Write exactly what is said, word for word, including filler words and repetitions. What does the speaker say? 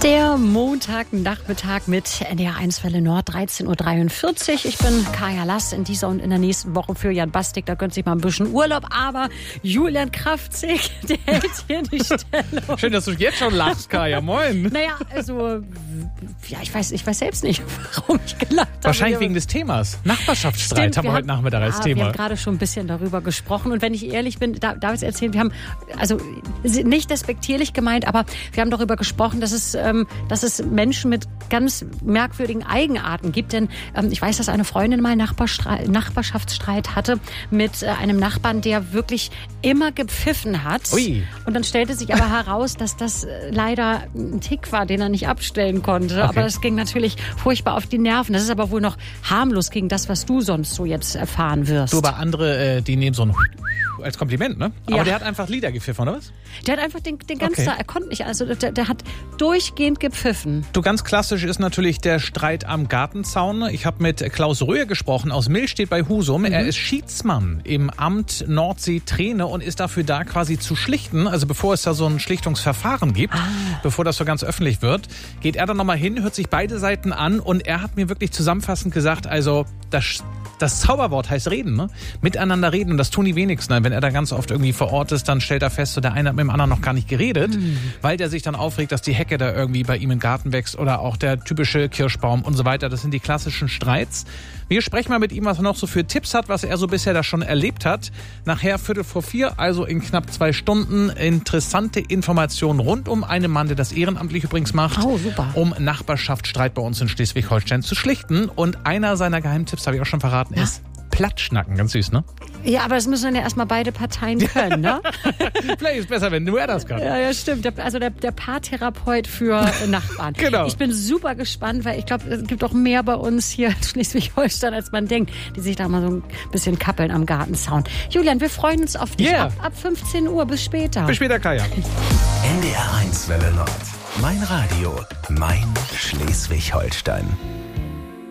Der Montagnachmittag mit N D R eins Welle Nord, dreizehn Uhr dreiundvierzig. Ich bin Kaya Lass in dieser und in der nächsten Woche für Jan Bastik. Da gönnt sich mal ein bisschen Urlaub. Aber Julian Kraftzig, der hält hier die Stellung. Schön, dass du jetzt schon lachst, Kaya. Moin. Naja, also, ja, ich weiß, ich weiß selbst nicht, warum ich gelacht habe. Wahrscheinlich wegen des Themas. Nachbarschaftsstreit Stimmt, haben wir wir heute Nachmittag als ja, Thema. Wir haben gerade schon ein bisschen darüber gesprochen. Und wenn ich ehrlich bin, darf, darf ich es erzählen, wir haben, also nicht despektierlich gemeint, aber wir haben darüber gesprochen, dass es, ähm, dass es Menschen mit ganz merkwürdigen Eigenarten gibt. Denn ähm, ich weiß, dass eine Freundin mal Nachbarstreit, Nachbarschaftsstreit hatte mit äh, einem Nachbarn, der wirklich immer gepfiffen hat. Ui. Und dann stellte sich aber heraus, dass das äh, leider ein Tick war, den er nicht abstellen konnte. Okay. Aber das ging natürlich furchtbar auf die Nerven. Das ist aber wohl noch harmlos gegen das, was du sonst so jetzt erfahren wirst. Du, aber andere, äh, die nehmen so ein als Kompliment, ne? Aber ja. der hat einfach Lieder gepfiffen, oder was? Der hat einfach den, den ganzen okay. Tag, er konnte nicht, also der, der hat durchgehend gepfiffen. Du, ganz klassisch ist natürlich der Streit am Gartenzaun. Ich habe mit Klaus Röhr gesprochen aus Millstedt bei Husum. Mhm. Er ist Schiedsmann im Amt Nordsee-Träne und ist dafür da, quasi zu schlichten. Also bevor es da so ein Schlichtungsverfahren gibt, ah. bevor das so ganz öffentlich wird, geht er dann nochmal hin, hört sich beide Seiten an und er hat mir wirklich zusammenfassend gesagt, also das Das Zauberwort heißt reden, ne? Miteinander reden. Und das tun die wenigsten. Wenn er da ganz oft irgendwie vor Ort ist, dann stellt er fest, so der eine hat mit dem anderen noch gar nicht geredet, mhm. weil der sich dann aufregt, dass die Hecke da irgendwie bei ihm im Garten wächst oder auch der typische Kirschbaum und so weiter. Das sind die klassischen Streits. Wir sprechen mal mit ihm, was er noch so für Tipps hat, was er so bisher da schon erlebt hat. Nachher Viertel vor vier, also in knapp zwei Stunden, interessante Informationen rund um einen Mann, der das ehrenamtlich übrigens macht, oh, super. um Nachbarschaftsstreit bei uns in Schleswig-Holstein zu schlichten. Und einer seiner Geheimtipps, habe ich auch schon verraten, ja. ist Plattschnacken. Ganz süß, ne? Ja, aber das müssen dann ja erstmal beide Parteien können, ne? Vielleicht ist es besser, wenn nur er das kann. Ja, ja, stimmt. Der, also der, der Paartherapeut für Nachbarn. Genau. Ich bin super gespannt, weil ich glaube, es gibt auch mehr bei uns hier in Schleswig-Holstein, als man denkt, die sich da mal so ein bisschen kappeln am Gartenzaun. Julian, wir freuen uns auf dich. Yeah. Ab, ab fünfzehn Uhr. Bis später. Bis später, Kaya. N D R eins Welle Nord. Mein Radio. Mein Schleswig-Holstein.